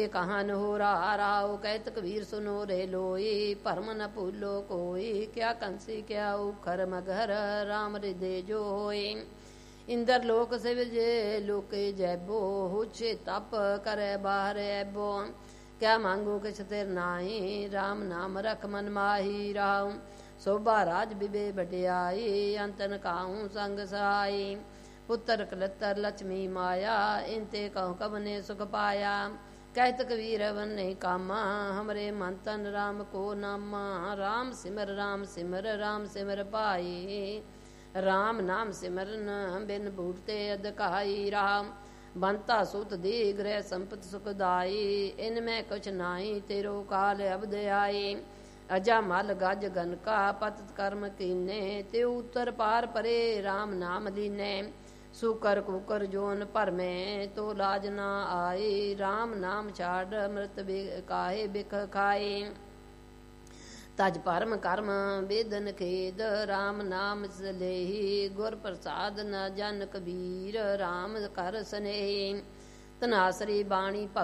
कहान हो राव कहत कबीर सुनो रे लोई भरम न भूलो कोई क्या कंसी क्या उखर मगर राम हृदय जो होए इंदर लोक सिवजे लोके जैबो हुछे तप करे बाहर ऐबो क्या मांगू किछ तेर नाई राम नाम रख मन माही राहु शोभा राज बिबे बटियाई अंतन काहू संग सहाई पुत्र कलतर लक्ष्मी माया इनते कहूँ कबने सुख पाया कहत कबीर वन नहीं कामा हमरे मन तन राम को नामा राम सिमर राम सिमर पाई राम नाम सिमरन बिन बूटते अदकाई राम बनता सुत दी गृह संपत सुखदाई इनमें कुछ नाई तेरो काल अबद आई अजा मल गज गन का पत कर्म कीने ते उत्तर पार परे राम नाम लीने सुकर कुकर जोन पर में तो लाज ना आए राम नाम छाड़ मृत काहे बिख खाए तज परम कर्म वेदन खेद राम नाम लेही गुर प्रसाद न जन कबीर राम कर स्नेही तनासरी बाणी